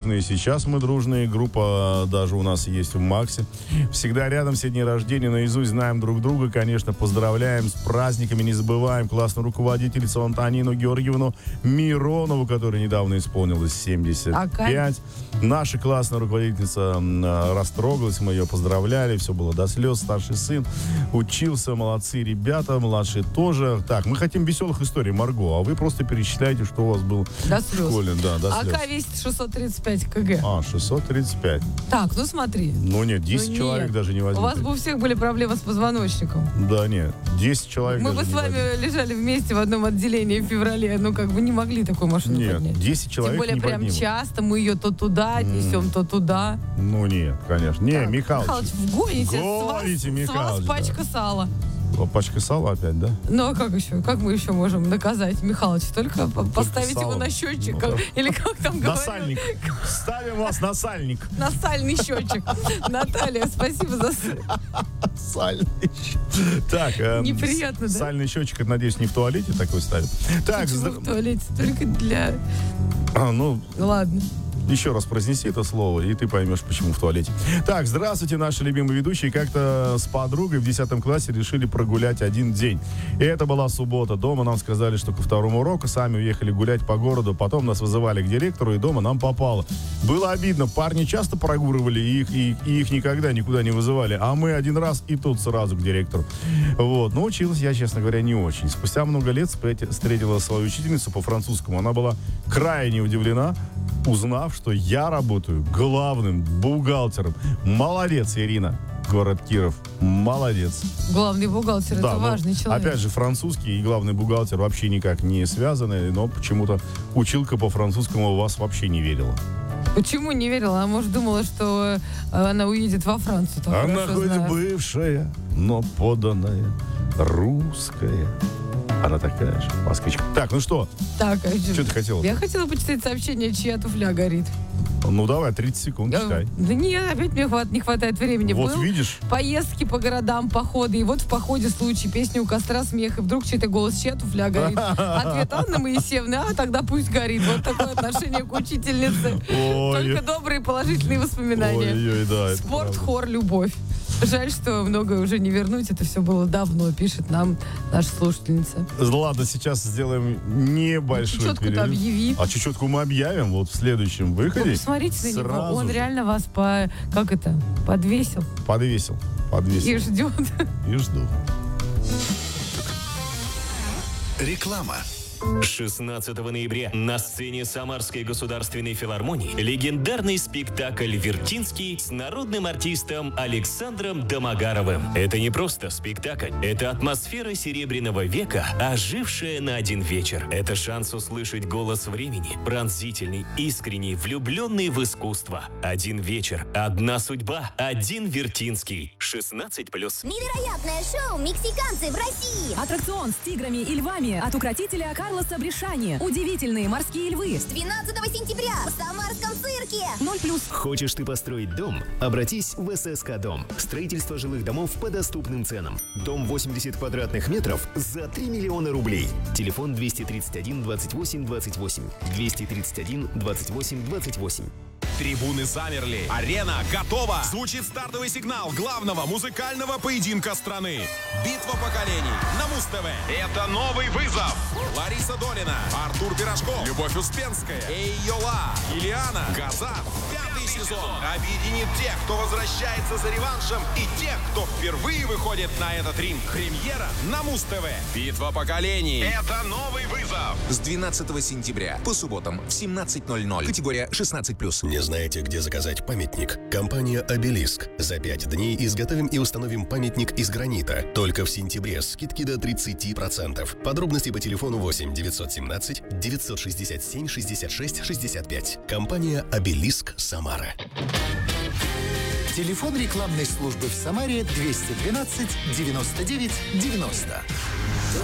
дружные, сейчас мы дружные. Группа даже у нас есть в Максе. Всегда рядом, все дни рождения наизусть знаем друг друга. Конечно, поздравляем с праздниками, не забываем классную руководительницу Антонину Георгиевну Миронову, которой недавно исполнилось 75. Наша классная руководительница растрогалась, мы ее поздравляли, все было до слез. Старший сын учился, молодцы ребята, младшие тоже. Так, мы хотим веселых историй, Марго, а вы просто перечисляйте, что у вас было в школе. Да, до слез. АК весит 635 кг. 635. Так, ну смотри. Ну нет, 10 человек даже не возьмут. У вас бы у всех были проблемы с позвоночником. Да нет, 10 человек мы даже бы с вами лежали вместе в одном отделении в феврале, ну как бы не могли такую машину поднять. Нет, 10 человек тем более не прям поднимут. Часто мы ее то туда отнесем, то туда. Ну нет, конечно. Не, Так, Михалыч. вгоните, Михалыч, с вас пачка сала. Пачка сала опять, да? Ну а как еще? Как мы еще можем наказать Михалыча? Только поставить его на счетчик? Или как там говорят? На сальник. Ставим вас на сальник. На сальный счетчик. Наталья, спасибо за... Сальный счетчик. Так. Неприятно, да? Сальный счетчик, надеюсь, не в туалете такой ставим. Так, в туалете? Только для... Ну, ладно. Еще раз произнеси это слово, и ты поймешь, почему в туалете. Так, здравствуйте, наши любимые ведущие. Как-то с подругой в 10 классе решили прогулять один день. И это была суббота. Дома нам сказали, что ко второму уроку сами уехали гулять по городу. Потом нас вызывали к директору, и дома нам попало. Было обидно. Парни часто прогуливали, и их никогда никуда не вызывали. А мы один раз, и тут сразу к директору. Вот. Но училась я, честно говоря, не очень. Спустя много лет встретила свою учительницу по французскому. Она была крайне удивлена, узнав, что я работаю главным бухгалтером. Молодец, Ирина. Город Киров. Молодец. Главный бухгалтер, да, это важный человек. Опять же, французский и главный бухгалтер вообще никак не связаны, но почему-то училка по французскому вас вообще не верила. Почему не верила? Она, может, думала, что она уедет во Францию. Она хоть бывшая, но поданная, русская. Она такая же, москвичка. Так, ну что? Так, что ты хотела? Я хотела почитать сообщение, чья туфля горит. Ну, давай, 30 секунд, читай. Да нет, опять мне не хватает времени. Вот видишь? Поездки по городам, походы. И вот в походе случай. Песня у костра, смех. И вдруг чей-то голос, чья туфля горит. Ответ Анны Моисеевны, тогда пусть горит. Вот такое отношение к учительнице. Только добрые положительные воспоминания. Ой-ой, да, спорт, хор, любовь. Жаль, что многое уже не вернуть. Это все было давно, пишет нам наша слушательница. Ладно, сейчас сделаем небольшой чечетку-то объяви. А чечетку мы объявим вот в следующем выходе. Посмотрите на него. Он реально вас подвесил. Подвесил. И ждет. И жду. Реклама. 16 ноября на сцене Самарской государственной филармонии легендарный спектакль «Вертинский» с народным артистом Александром Домогаровым. Это не просто спектакль, это атмосфера Серебряного века, ожившая на один вечер. Это шанс услышать голос времени, пронзительный, искренний, влюбленный в искусство. Один вечер, одна судьба, один Вертинский. 16+. Невероятное шоу «Мексиканцы в России». Аттракцион с тиграми и львами от укротителя Карлоса Бришани. Удивительные морские львы. С 12 сентября в Самарском цирке. 0+. Хочешь ты построить дом? Обратись в ССК Дом. Строительство жилых домов по доступным ценам. Дом 80 квадратных метров за 3 миллиона рублей. Телефон 231 28 28. 231 28 28. Трибуны замерли. Арена готова. Звучит стартовый сигнал главного музыкального поединка страны. Битва поколений на Муз-ТВ. Это новый вызов. Лариса Долина, Артур Пирожков, Любовь Успенская, Эй Йола, Ильяна, Газат. Пятый сезон объединит тех, кто возвращается за реваншем, и тех, кто впервые выходит на этот ринг. Премьера на Муз-ТВ. Битва поколений. Это новый вызов. С 12 сентября по субботам в 17:00. Категория 16+. Не знаете, где заказать памятник? Компания «Обелиск». За 5 дней изготовим и установим памятник из гранита. Только в сентябре скидки до 30%. Подробности по телефону 8 917 967 66 65. Компания «Обелиск», Самара. Телефон рекламной службы в Самаре 212 99 90.